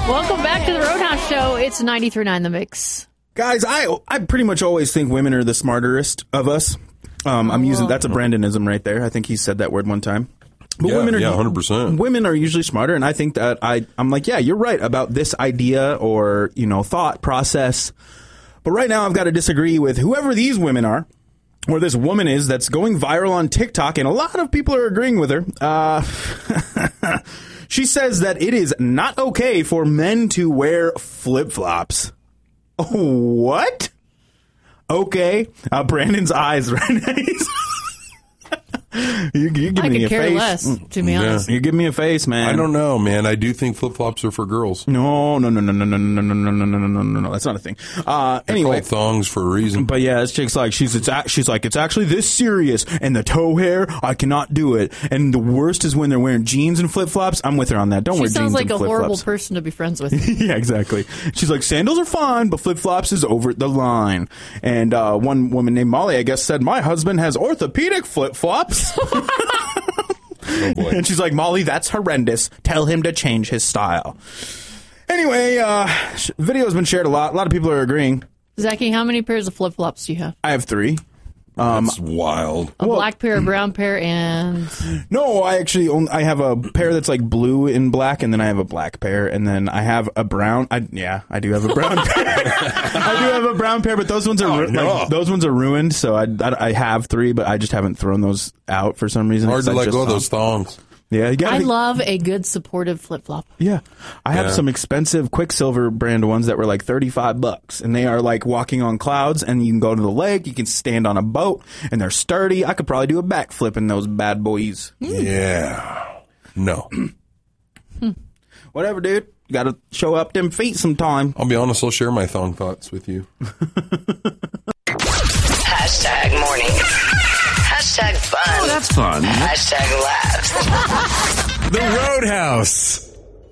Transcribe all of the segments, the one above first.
Welcome back to the Roadhouse Show. It's 93.9 The Mix. Guys, I pretty much always think women are the smartest of us. I'm using, that's a Brandonism right there. I think he said that word one time. But women are 100%. Women are usually smarter, and I think that I'm like, yeah, you're right about this idea or, thought process. But right now I've got to disagree with whoever these women are, or this woman is that's going viral on TikTok, and a lot of people are agreeing with her. She says that it is not okay for men to wear flip-flops. What? Okay. Brandon's eyes right now. You give I me could a care face. less, to be honest. You give me a face, man. I don't know, man. I do think flip-flops are for girls. No. That's not a thing. Anyway, called thongs for a reason. But yeah, this chick's like, she's like, it's actually this serious. And the toe hair, I cannot do it. And the worst is when they're wearing jeans and flip-flops. I'm with her on that. Don't wear jeans and flip-flops. She sounds like a horrible person to be friends with. Yeah, exactly. She's like, sandals are fine, but flip-flops is over the line. And one woman named Molly, I guess, said, my husband has orthopedic flip-flops. Oh boy. And she's like, Molly, that's horrendous. Tell him to change his style. Anyway, video has been shared a lot. A lot of people are agreeing. Zachy, how many pairs of flip-flops do you have? I have 3. That's wild. A black pair, a brown pair, and... No, I actually I have a pair that's like blue and black, and then I have a black pair, and then I have a brown. I do have a brown pair. I do have a brown pair, but those ones are those ones are ruined. So I have 3, but I just haven't thrown those out for some reason. Hard to let go of those thongs. Yeah, I love a good supportive flip-flop. Yeah. I have some expensive Quicksilver brand ones that were like $35, and they are like walking on clouds, and you can go to the lake, you can stand on a boat, and they're sturdy. I could probably do a backflip in those bad boys. Yeah. No. Whatever, dude. You got to show up them feet sometime. I'll be honest, I'll share my thong thoughts with you. Hashtag morning. Hashtag fun. Oh, that's fun. Hashtag laughs. The Roadhouse.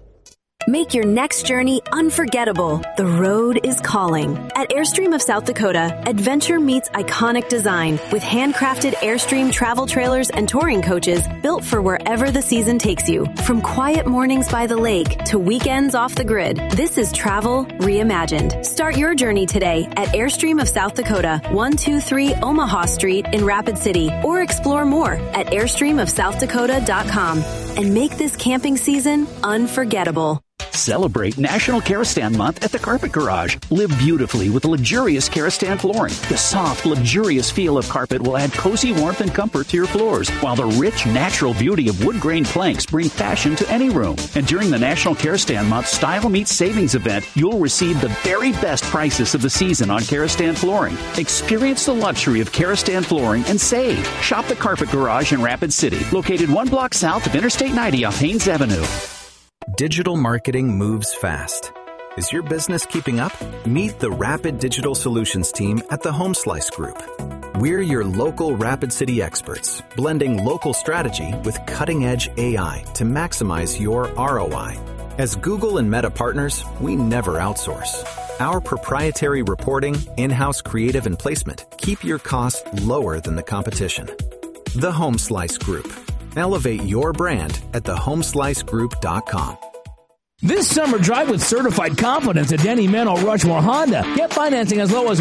Make your next journey unforgettable. The road is calling. At Airstream of South Dakota, adventure meets iconic design with handcrafted Airstream travel trailers and touring coaches built for wherever the season takes you. From quiet mornings by the lake to weekends off the grid, this is travel reimagined. Start your journey today at Airstream of South Dakota, 123 Omaha Street in Rapid City, or explore more at airstreamofsouthdakota.com and make this camping season unforgettable. Celebrate National Karastan Month at the Carpet Garage. Live beautifully with luxurious Karastan flooring. The soft, luxurious feel of carpet will add cozy warmth and comfort to your floors, while the rich, natural beauty of wood grain planks bring fashion to any room. And during the National Karastan Month Style Meets Savings event, you'll receive the very best prices of the season on Karastan flooring. Experience the luxury of Karastan flooring and save. Shop the Carpet Garage in Rapid City, located 1 block south of Interstate 90 off Haynes Avenue. Digital marketing moves fast. Is your business keeping up? Meet the Rapid Digital Solutions team at the HomeSlice Group. We're your local Rapid City experts, blending local strategy with cutting-edge AI to maximize your ROI. As Google and Meta partners, we never outsource. Our proprietary reporting, in-house creative, and placement keep your costs lower than the competition. The HomeSlice Group. Elevate your brand at thehomeslicegroup.com. This summer, drive with certified confidence at Denny Meno Rushmore Honda. Get financing as low as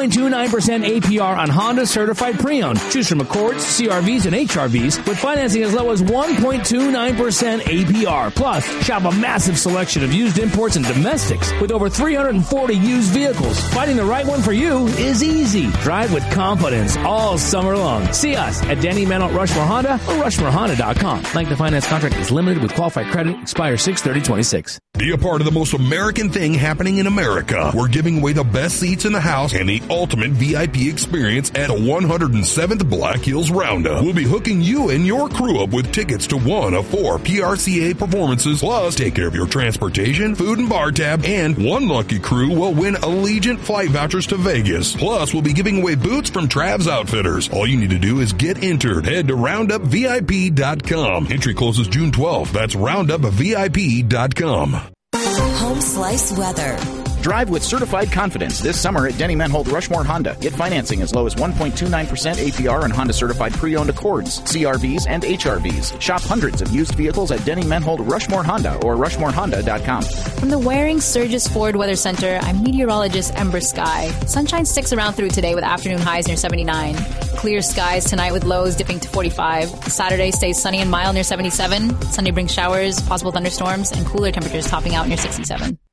1.29% APR on Honda certified pre-owned. Choose from Accords, CRVs, and HRVs with financing as low as 1.29% APR. Plus, shop a massive selection of used imports and domestics with over 340 used vehicles. Finding the right one for you is easy. Drive with confidence all summer long. See us at Denny Meno Rushmore Honda or RushmoreHonda.com. Length of finance contract is limited with qualified credit. Expires 6/30/26. Be a part of the most American thing happening in America. We're giving away the best seats in the house and the ultimate VIP experience at the 107th Black Hills Roundup. We'll be hooking you and your crew up with tickets to one of 4 PRCA performances, plus take care of your transportation, food and bar tab, and one lucky crew will win Allegiant flight vouchers to Vegas. Plus, we'll be giving away boots from Trav's Outfitters. All you need to do is get entered. Head to RoundupVIP.com. Entry closes June 12th. That's RoundupVIP.com. Home Slice weather. Drive with certified confidence this summer at Denny Menhold Rushmore Honda. Get financing as low as 1.29% APR on Honda certified pre-owned Accords, CRVs, and HRVs. Shop hundreds of used vehicles at Denny Menhold Rushmore Honda or RushmoreHonda.com. From the Waring Sturgis Ford Weather Center, I'm meteorologist Ember Sky. Sunshine sticks around through today with afternoon highs near 79. Clear skies tonight with lows dipping to 45. Saturday stays sunny and mild near 77. Sunday brings showers, possible thunderstorms, and cooler temperatures topping out near 67.